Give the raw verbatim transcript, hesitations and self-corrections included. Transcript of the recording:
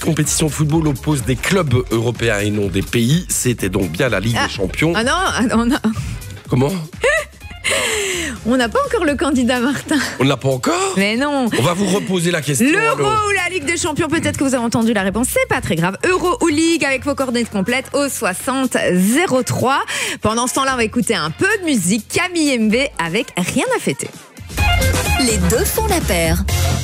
compétition de football oppose des clubs européens et non des pays. C'était donc bien la Ligue Ah. des Champions. Ah non, on a... Comment ? On n'a pas encore le candidat Martin. On ne l'a pas encore ? Mais non. On va vous reposer la question. L'Euro alors. ou la Ligue des Champions, peut-être que vous avez entendu la réponse, c'est pas très grave. Euro ou Ligue avec vos coordonnées complètes au soixante zéro trois. Pendant ce temps-là, on va écouter un peu de musique. Camille M B avec Rien à fêter. Les deux font la paire.